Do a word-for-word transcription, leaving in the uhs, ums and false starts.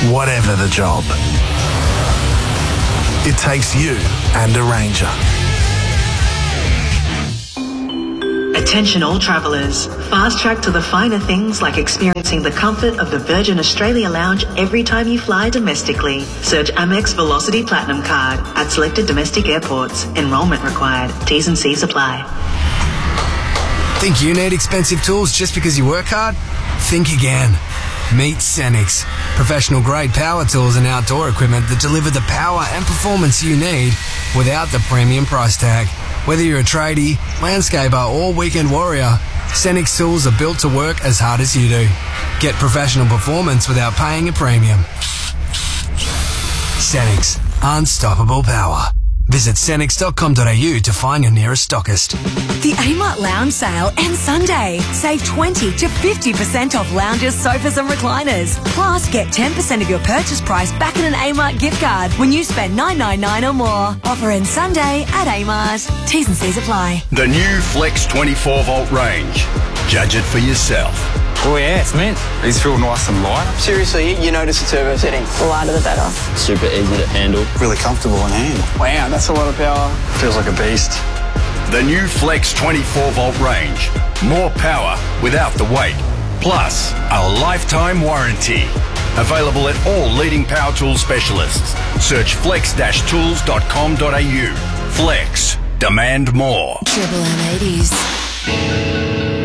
Whatever the job, it takes you and a Ranger. Attention all travellers. Fast track to the finer things like experiencing the comfort of the Virgin Australia Lounge every time you fly domestically. Search Amex Velocity Platinum Card at selected domestic airports. Enrolment required. T's and C's apply. Think you need expensive tools just because you work hard? Think again. Meet Cenix. Professional grade power tools and outdoor equipment that deliver the power and performance you need without the premium price tag. Whether you're a tradie, landscaper or weekend warrior, Cenix tools are built to work as hard as you do. Get professional performance without paying a premium. Cenix. Unstoppable power. Visit cenix dot com dot a u to find your nearest stockist. The Amart Lounge Sale ends Sunday. Save twenty to fifty percent off lounges, sofas and recliners. Plus, get ten percent of your purchase price back in an Amart gift card when you spend nine ninety-nine or more. Offer ends Sunday at Amart. T's and C's apply. The new Flex twenty-four volt range. Judge it for yourself. Oh yeah, it's mint. These feel nice and light. Seriously, you notice the turbo setting. The lighter the better. Super easy to handle. Really comfortable in hand. Wow, that's a lot of power. Feels like a beast. The new Flex twenty-four volt range. More power without the weight. Plus, a lifetime warranty. Available at all leading power tool specialists. Search flex dash tools dot com dot a u. Flex. Demand more. Triple M eighties.